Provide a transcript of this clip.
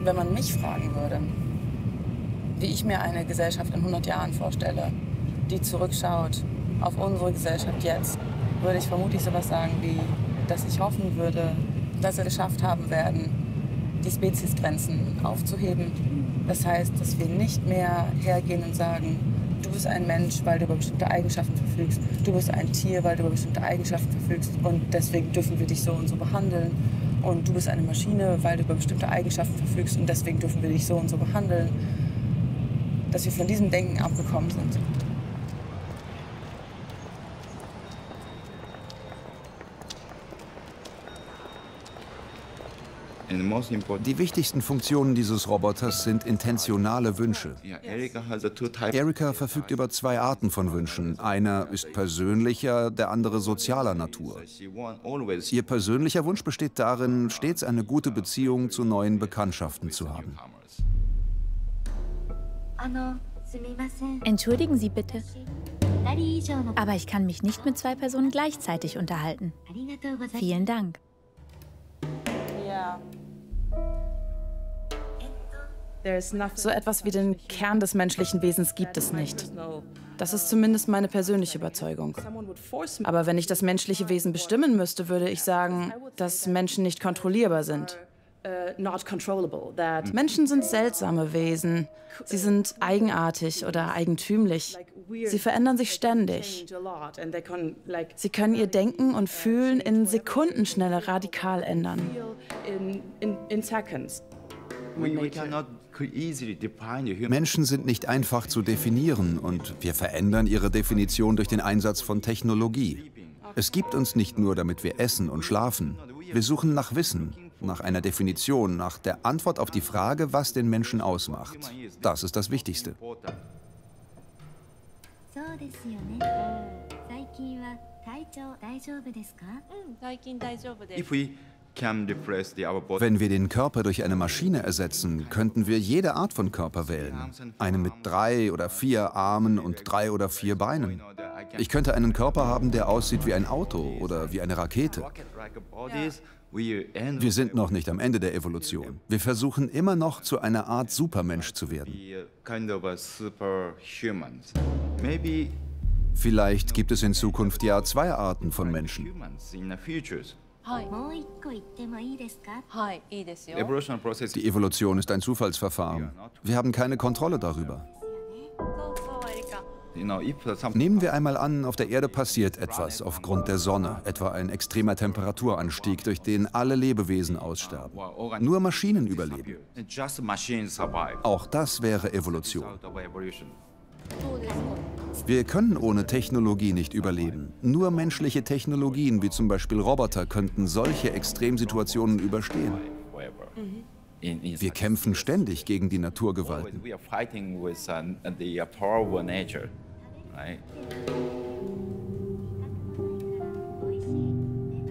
Wenn man mich fragen würde, wie ich mir eine Gesellschaft in 100 Jahren vorstelle, die zurückschaut auf unsere Gesellschaft jetzt, würde ich vermutlich sowas sagen wie, dass ich hoffen würde, dass wir geschafft haben werden, die Speziesgrenzen aufzuheben. Das heißt, dass wir nicht mehr hergehen und sagen, du bist ein Mensch, weil du über bestimmte Eigenschaften verfügst. Du bist ein Tier, weil du über bestimmte Eigenschaften verfügst. Und deswegen dürfen wir dich so und so behandeln. Und du bist eine Maschine, weil du über bestimmte Eigenschaften verfügst. Und deswegen dürfen wir dich so und so behandeln. Dass wir von diesem Denken abgekommen sind. Die wichtigsten Funktionen dieses Roboters sind intentionale Wünsche. Erika verfügt über 2 Arten von Wünschen. Einer ist persönlicher, der andere sozialer Natur. Ihr persönlicher Wunsch besteht darin, stets eine gute Beziehung zu neuen Bekanntschaften zu haben. Entschuldigen Sie bitte, aber ich kann mich nicht mit 2 Personen gleichzeitig unterhalten. Vielen Dank. Ja. So etwas wie den Kern des menschlichen Wesens gibt es nicht. Das ist zumindest meine persönliche Überzeugung. Aber wenn ich das menschliche Wesen bestimmen müsste, würde ich sagen, dass Menschen nicht kontrollierbar sind. Menschen sind seltsame Wesen. Sie sind eigenartig oder eigentümlich. Sie verändern sich ständig. Sie können ihr Denken und Fühlen in Sekundenschnelle radikal ändern. Menschen sind nicht einfach zu definieren und wir verändern ihre Definition durch den Einsatz von Technologie. Es gibt uns nicht nur, damit wir essen und schlafen. Wir suchen nach Wissen, nach einer Definition, nach der Antwort auf die Frage, was den Menschen ausmacht. Das ist das Wichtigste. Wenn wir den Körper durch eine Maschine ersetzen, könnten wir jede Art von Körper wählen. Eine mit 3 oder 4 Armen und 3 oder 4 Beinen. Ich könnte einen Körper haben, der aussieht wie ein Auto oder wie eine Rakete. Wir sind noch nicht am Ende der Evolution. Wir versuchen immer noch, zu einer Art Supermensch zu werden. Vielleicht gibt es in Zukunft ja 2 Arten von Menschen. Die Evolution ist ein Zufallsverfahren. Wir haben keine Kontrolle darüber. Nehmen wir einmal an, auf der Erde passiert etwas aufgrund der Sonne, etwa ein extremer Temperaturanstieg, durch den alle Lebewesen aussterben. Nur Maschinen überleben. Auch das wäre Evolution. Wir können ohne Technologie nicht überleben. Nur menschliche Technologien, wie zum Beispiel Roboter, könnten solche Extremsituationen überstehen. Wir kämpfen ständig gegen die Naturgewalten.